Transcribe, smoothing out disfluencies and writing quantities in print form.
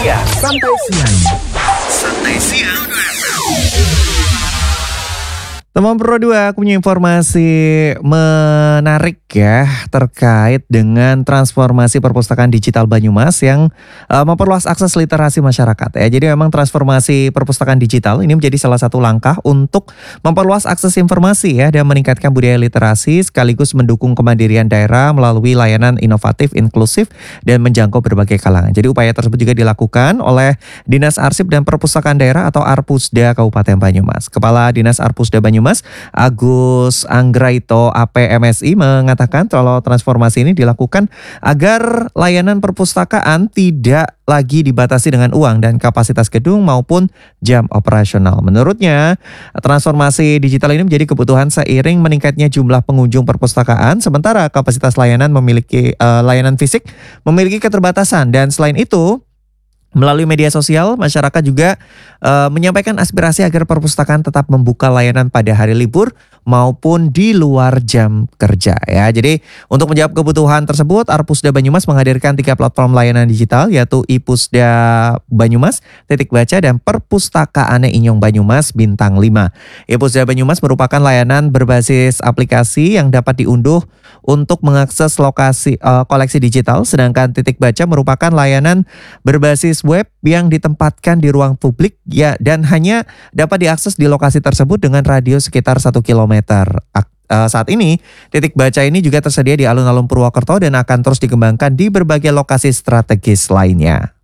siang. Santai siang. Santai siang. Teman Pro 2, aku punya informasi menarik ya terkait dengan transformasi perpustakaan digital Banyumas yang memperluas akses literasi masyarakat ya. Jadi memang transformasi perpustakaan digital ini menjadi salah satu langkah untuk memperluas akses informasi ya dan meningkatkan budaya literasi sekaligus mendukung kemandirian daerah melalui layanan inovatif, inklusif dan menjangkau berbagai kalangan. Jadi upaya tersebut juga dilakukan oleh Dinas Arsip dan Perpustakaan Daerah atau Arpusda Kabupaten Banyumas. Kepala Dinas Arpusda Banyumas Agus Anggraito APMSI mengatakan kalau transformasi ini dilakukan agar layanan perpustakaan tidak lagi dibatasi dengan uang dan kapasitas gedung maupun jam operasional. Menurutnya, transformasi digital ini menjadi kebutuhan seiring meningkatnya jumlah pengunjung perpustakaan, sementara kapasitas layanan layanan fisik memiliki keterbatasan dan selain itu melalui media sosial, masyarakat juga menyampaikan aspirasi agar perpustakaan tetap membuka layanan pada hari libur maupun di luar jam kerja ya. Jadi untuk menjawab kebutuhan tersebut, Arpusda Banyumas menghadirkan 3 platform layanan digital yaitu iPusda Banyumas, Titik Baca, dan Perpustakaan Inyong Banyumas Bintang 5. iPusda Banyumas merupakan layanan berbasis aplikasi yang dapat diunduh untuk mengakses koleksi digital, sedangkan Titik Baca merupakan layanan berbasis web yang ditempatkan di ruang publik ya dan hanya dapat diakses di lokasi tersebut dengan radius sekitar 1 km. Saat ini, Titik Baca ini juga tersedia di alun-alun Purwokerto dan akan terus dikembangkan di berbagai lokasi strategis lainnya.